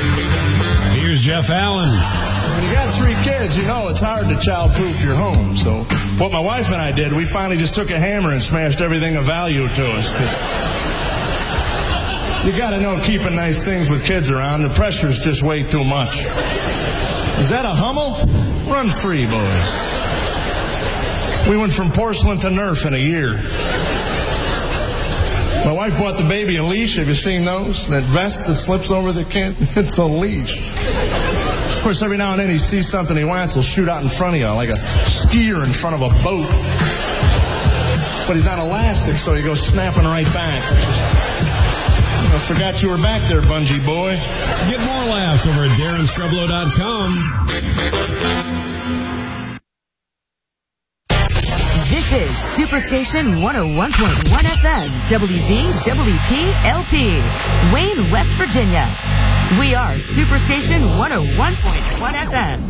Here's Jeff Allen. When you got 3 kids, you know it's hard to child-proof your home. So what my wife and I did, we finally just took a hammer and smashed everything of value to us. You got to know keeping nice things with kids around, the pressure's just way too much. Is that a Hummel? Run free, boys. We went from porcelain to Nerf in a year. My wife bought the baby a leash. Have you seen those? That vest that slips over the kid? It's a leash. Of course, every now and then he sees something he wants, he'll shoot out in front of you like a skier in front of a boat. But he's on elastic, so he goes snapping right back. I forgot you were back there, Bungee boy. Get more laughs over at DarrenStrublo.com. This is Superstation 101.1 FM, WVWP-LP, Wayne, West Virginia. We are Superstation 101.1 FM.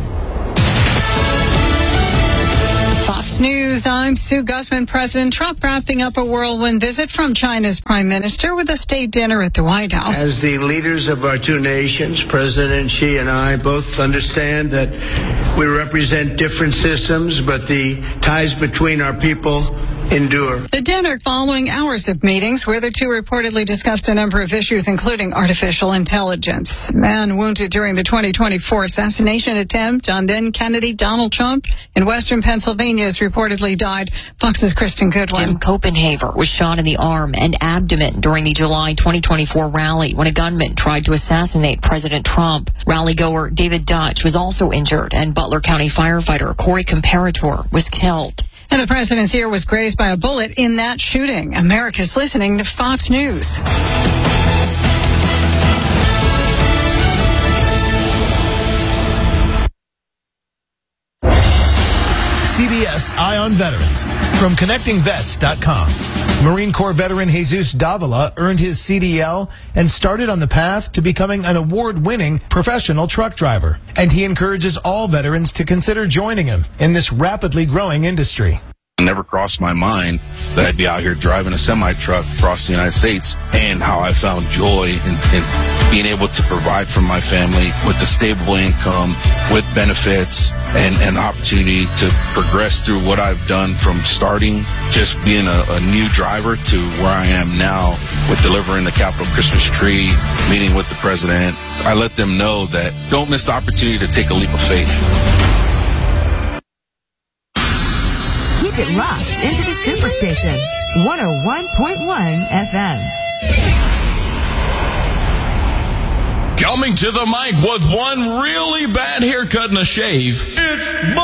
Fox News, I'm Sue Guzman. President Trump wrapping up a whirlwind visit from China's prime minister with a state dinner at the White House. As the leaders of our two nations, President Xi and I both understand that we represent different systems, but the ties between our people endure. The dinner following hours of meetings where the two reportedly discussed a number of issues, including artificial intelligence. Man wounded during the 2024 assassination attempt on then Kennedy Donald Trump in western Pennsylvania has reportedly died. Fox's Kristen Goodwin. Jim Copenhaver was shot in the arm and abdomen during the July 2024 rally when a gunman tried to assassinate President Trump. Rally goer David Dutch was also injured, and Butler County firefighter Corey Comparator was killed. And the president's ear was grazed by a bullet in that shooting. America's listening to Fox News. CBS Eye on Veterans from ConnectingVets.com. Marine Corps veteran Jesus Davila earned his CDL and started on the path to becoming an award-winning professional truck driver. And he encourages all veterans to consider joining him in this rapidly growing industry. It never crossed my mind that I'd be out here driving a semi-truck across the United States, and how I found joy in being able to provide for my family with a stable income, with benefits, and an opportunity to progress through what I've done from starting just being a new driver to where I am now with delivering the Capitol Christmas tree, meeting with the president. I let them know that don't miss the opportunity to take a leap of faith. Keep it locked into the Superstation 101.1 FM. Coming to the mic with one really bad haircut and a shave, it's